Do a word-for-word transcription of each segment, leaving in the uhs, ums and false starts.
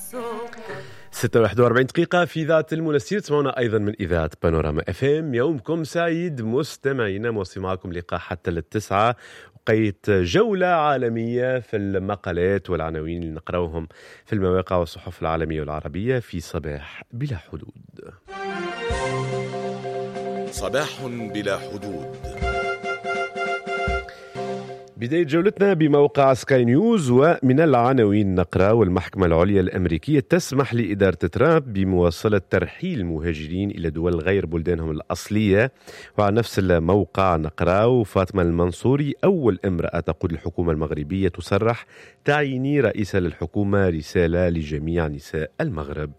ستة وواحد وأربعين دقيقة في إذاعة المنسير. تسمعونا أيضا من إذاعة بانوراما اف ام. يومكم سعيد مستمعينا، موصي معكم لقاء حتى للتسعة، وقيت جولة عالمية في المقالات والعناوين اللي نقراوهم في المواقع والصحف العالمية والعربية في صباح بلا حدود. صباح بلا حدود. بداية جولتنا بموقع سكاي نيوز، ومن العناوين نقرأ: والمحكمة العليا الأمريكية تسمح لإدارة ترامب بمواصلة ترحيل المهاجرين إلى دول غير بلدانهم الأصلية. وعلى نفس الموقع نقرأ: فاطمة المنصوري أول امرأة تقود الحكومة المغربية تصرح تعيين رئيسة للحكومة، رسالة لجميع نساء المغرب.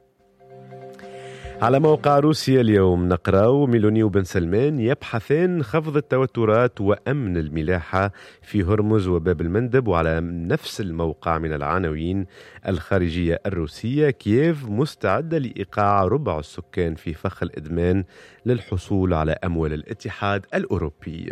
على موقع روسيا اليوم نقرأ: ميلوني وبن سلمان يبحثان خفض التوترات وأمن الملاحة في هرمز وباب المندب. وعلى نفس الموقع من العناوين الخارجية الروسية: كييف مستعدة لإيقاع ربع السكان في فخ الإدمان للحصول على أموال الاتحاد الأوروبي.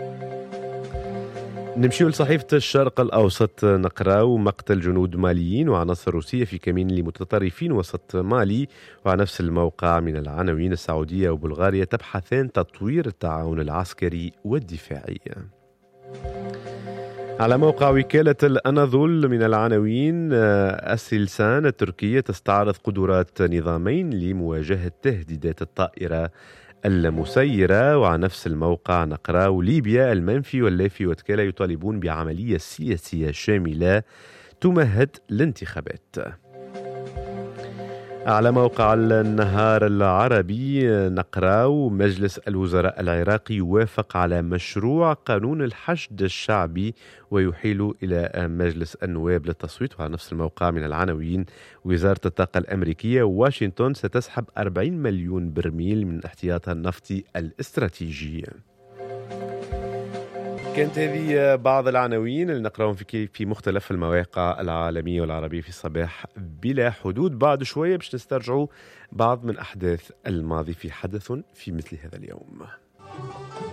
نمشي لصحيفة الشرق الأوسط نقرأ: مقتل جنود ماليين وعناصر روسية في كمين لمتطرفين وسط مالي. وعلى نفس الموقع من العناوين: السعودية وبلغاريا تبحثان تطوير التعاون العسكري والدفاعي. على موقع وكالة الأناضول من العناوين: أسيلسان التركية تستعرض قدرات نظامين لمواجهة تهديدات الطائرة المسيرة. وعلى نفس الموقع نقرأ: ليبيا المنفي واللافي وتكالا يطالبون بعملية سياسية شاملة تمهد الانتخابات. على موقع النهار العربي نقرأ: مجلس الوزراء العراقي يوافق على مشروع قانون الحشد الشعبي ويحيل إلى مجلس النواب للتصويت. وعلى نفس الموقع من العناوين: وزارة الطاقة الأمريكية واشنطن ستسحب أربعين مليون برميل من احتياطها النفطي الاستراتيجي. كانت هذه بعض العناوين اللي نقراهم في في مختلف المواقع العالمية والعربية في صباح بلا حدود. بعد شوية باش نسترجعوا بعض من أحداث الماضي في حدث في مثل هذا اليوم.